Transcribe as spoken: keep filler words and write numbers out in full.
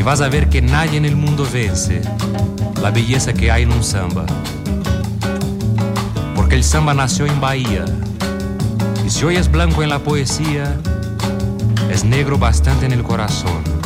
y vas a ver que nadie en el mundo vence la belleza que hay en un samba. Porque el samba nació en Bahía, y si hoy es blanco en la poesía, es negro bastante en el corazón.